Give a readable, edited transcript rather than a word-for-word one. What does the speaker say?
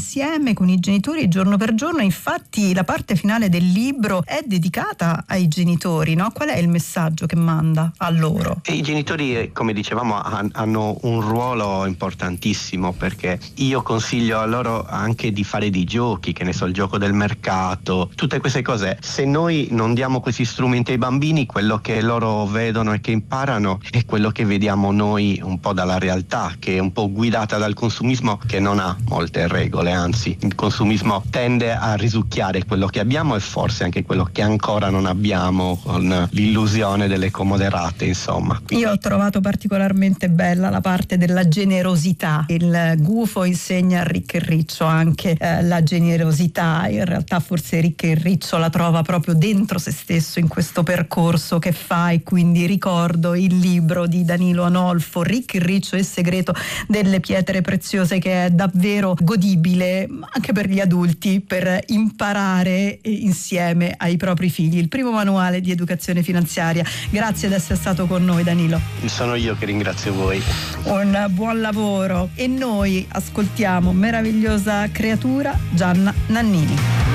insieme con i genitori giorno per giorno. Infatti la parte finale del libro è dedicata ai genitori, no? Qual è il messaggio che manda a loro? E i genitori, come dicevamo, hanno un ruolo importantissimo, perché io consiglio a loro anche di fare dei giochi, che ne so, il gioco del mercato, tutte queste cose. Se noi non diamo questi strumenti ai bambini, quello che loro vedono e che imparano è quello che vediamo noi un po' dalla realtà, che è un po' guidata dal consumismo, che non ha molte regole, anzi il consumismo tende a risucchiare quello che abbiamo e forse anche quello che ancora non abbiamo, con l'illusione delle comode rate, insomma. Io ho trovato particolarmente bella la parte della generosità. Il gufo insegna a Ricco e Riccio anche la generosità. In realtà forse Ricco e Riccio la trova proprio dentro se stesso in questo percorso che fa, e quindi ricordo il libro di Danilo Anolfo, Ricco e Riccio e il segreto delle pietre preziose, che è davvero godibile anche per gli adulti, per imparare insieme ai propri figli. Il primo manuale di educazione finanziaria. Grazie di essere stato con noi, Danilo. Sono io che ringrazio voi. Un buon lavoro, e noi ascoltiamo Meravigliosa creatura, Gianna Nannini.